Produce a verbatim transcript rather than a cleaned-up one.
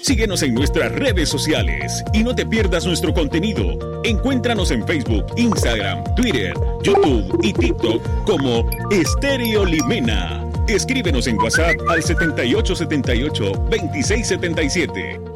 Síguenos en nuestras redes sociales y no te pierdas nuestro contenido. Encuéntranos en Facebook, Instagram, Twitter, YouTube y TikTok como Estéreo Limena. Escríbenos en WhatsApp al setenta y ocho setenta y ocho, veintiséis setenta y siete.